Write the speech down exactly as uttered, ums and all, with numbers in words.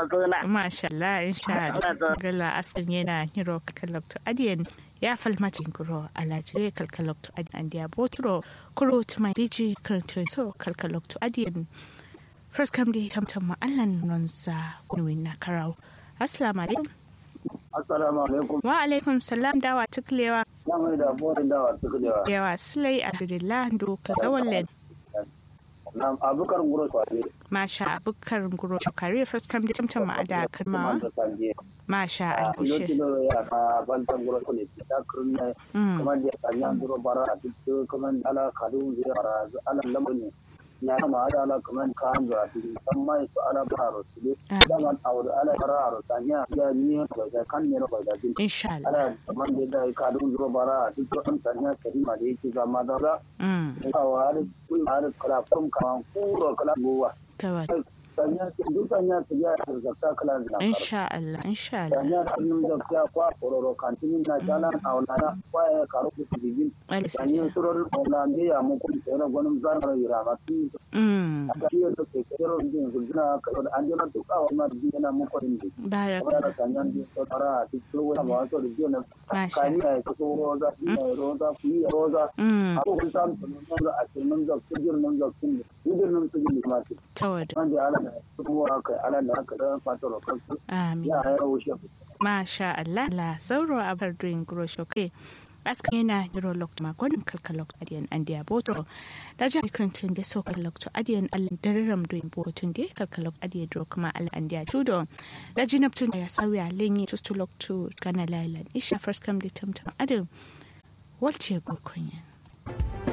zona. Masha Allah insha Allah gala asan yana hiro kalkalokto adiyan ya falmata guro alajire kalkalokto adiyan dia botro kuro tuma biji karanto so kalkalokto adiyan first come di tamtam ma Allah non sa kunwin na karau. Assalamu alaikum. Assalamu alaikum. Wa alaikum salam dawa tuklewa. Mai da borin dawa tuklewa. Yawa sulai alhamdulillah do ka zawallen. Nam abukar guro kwari. Masha abukar guro kwari first come di tamtam ma da kalma. Masha Allah shi. Kilo ya ka bantan guro ne ta kurne. Kuma da kanyan guro bara a duk kuma ala kadun zai bara ala lamuni. Ya ma ada ala kuma kan ga duk amma su ala baro su zaman aure ala bara tanya ya ni ko da kan ne ko da din. Insha Ala Allah. kuma da kadun guro bara duk kan tanya kalima da yake ga madara. Mm. Kawar kun har kala kun kan kuro kala gowa. Tawa. Tanya duk tanya ya zakka kala da. Insha Allah insha Allah. Tanya kun zakka kwa kororo kan tin na jana awla kwa ya karo ku digin. Tanya suror awlande ya mu kun tsara gonum zarar yara tu. Mm. Akiyo to ke kero din gudna ka da anjana to ka wa din na mu ko din. Baraka. Tanya din to tara ti to wa ma to din na. Kani ai ko roza ni roza fi roza. Mm. Abu kun san to da a cikin da kujir nan da kun. Idan nan to din ma. Tawad. Wanda ala kuma aka ala da aka da fatoro kansu. Amin. Ya ya wuce. Masha Allah la sauro a bar doing grosho kai. Askan yana yiro lokto magon kalkalok adiyan andiya botro. Da jami krantun da so kalkalok adiyan allan dararam doing botun de kalkalok adiya dro kuma allan andiya tudo. Da jinaptun ya sawiya lenyi tustu lokto kana lailan. Isha first come the tamtam adam. Walce gokonya.